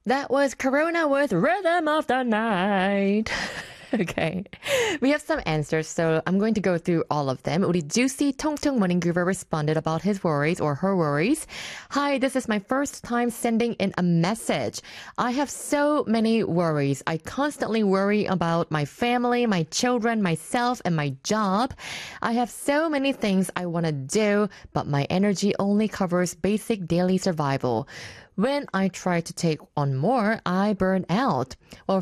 That was Corona with Rhythm of the Night. Okay. We have some answers, so I'm going to go through all of them. 우리 Juicy 통통 Morning Groover responded about his worries or her worries. Hi, this is my first time sending in a message. I have so many worries. I constantly worry about my family, my children, myself, and my job. I have so many things I want to do, but my energy only covers basic daily survival. When I try to take on more, I burn out. Well,